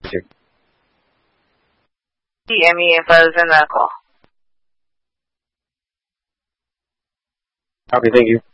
you. Me if I was in that call. Copy, thank you.